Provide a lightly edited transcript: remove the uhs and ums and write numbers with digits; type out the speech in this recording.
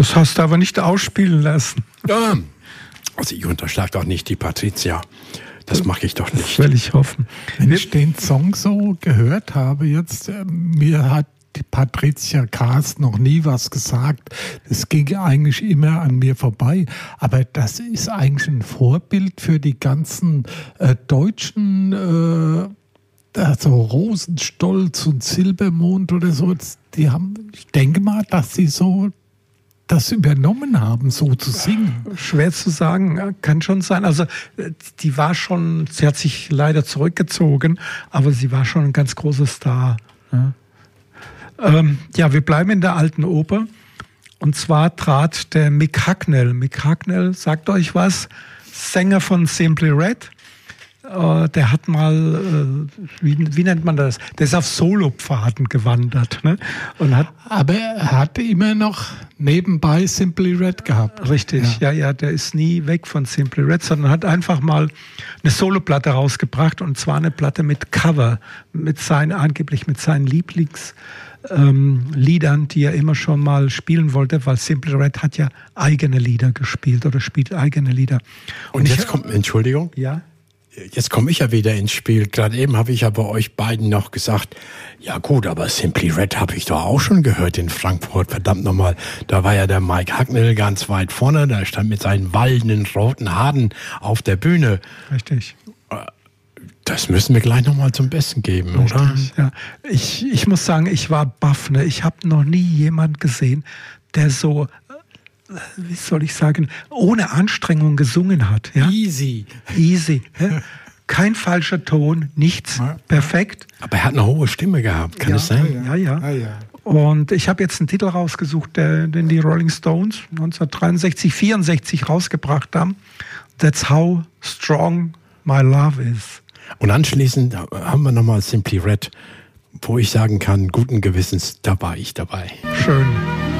Das hast du aber nicht ausspielen lassen. Ja, also ich unterschlage doch nicht die Patricia. Das mache ich doch nicht. Das will ich hoffen. Wenn ich den Song so gehört habe jetzt, mir hat die Patricia Kaas noch nie was gesagt. Das ging eigentlich immer an mir vorbei. Aber das ist eigentlich ein Vorbild für die ganzen deutschen, also Rosenstolz und Silbermond oder so. Die haben, ich denke mal, dass sie so das übernommen haben, so zu singen. Schwer zu sagen, kann schon sein. Also die war schon, sie hat sich leider zurückgezogen, aber sie war schon ein ganz großer Star. Ja, wir bleiben in der alten Oper. Und zwar trat der Mick Hucknall. Mick Hucknall, sagt euch was, Sänger von Simply Red. Der hat mal, wie nennt man das? Der ist auf Solopfaden gewandert. Ne? Und aber er hatte immer noch nebenbei Simply Red gehabt. Richtig, ja, der ist nie weg von Simply Red, sondern hat einfach mal eine Soloplatte rausgebracht, und zwar eine Platte mit Cover, angeblich mit seinen Lieblingsliedern, die er immer schon mal spielen wollte, weil Simply Red hat ja eigene Lieder gespielt oder spielt eigene Lieder. Und jetzt kommt, Entschuldigung? Ja? Jetzt komme ich ja wieder ins Spiel. Gerade eben habe ich ja bei euch beiden noch gesagt, ja gut, aber Simply Red habe ich doch auch schon gehört in Frankfurt. Verdammt nochmal, da war ja der Mike Hucknall ganz weit vorne, da stand mit seinen wallenden roten Haaren auf der Bühne. Richtig. Das müssen wir gleich nochmal zum Besten geben, Richtig, oder? Ja. Ich muss sagen, ich war baff. Ne? Ich habe noch nie jemanden gesehen, der so, wie soll ich sagen, ohne Anstrengung gesungen hat. Ja? Easy. Ja? Kein falscher Ton, nichts, perfekt. Aber er hat eine hohe Stimme gehabt, kann es sein? Ja. Und ich habe jetzt einen Titel rausgesucht, den die Rolling Stones 1963, 64 rausgebracht haben. That's how strong my love is. Und anschließend haben wir nochmal Simply Red, wo ich sagen kann, guten Gewissens, da war ich dabei. Schön.